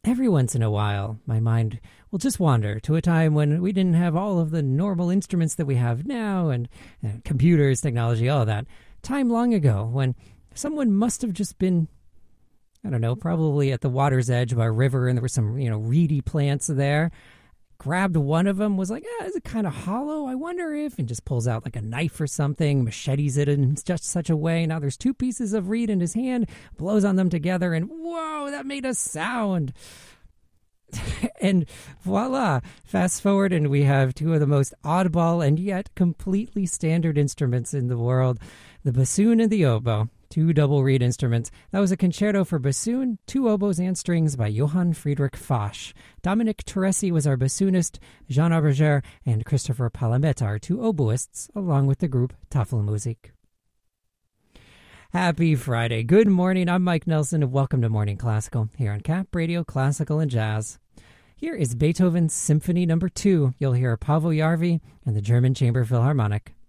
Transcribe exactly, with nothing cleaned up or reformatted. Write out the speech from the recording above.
every once in a while, my mind will just wander to a time when we didn't have all of the normal instruments that we have now and, and computers, technology, all of that. Time long ago when someone must have just been, I don't know, probably at the water's edge of a river and there were some, you know, reedy plants there. Grabbed one of them, was like, yeah, is it kind of hollow? I wonder if, and just pulls out like a knife or something, machetes it in just such a way. Now there's two pieces of reed in his hand, blows on them together, and whoa, that made a sound. And voila, fast forward, and we have two of the most oddball and yet completely standard instruments in the world, the bassoon and the oboe. Two double reed instruments. That was a concerto for bassoon, two oboes and strings by Johann Friedrich Foch. Dominic Teresi was our bassoonist, Jean Auberger and Christopher Palamette are two oboists, along with the group Tafelmusik. Happy Friday. Good morning. I'm Mike Nelson, and welcome to Morning Classical here on Cap Radio Classical and Jazz. Here is Beethoven's Symphony Number two. You'll hear Paavo Järvi and the German Chamber Philharmonic.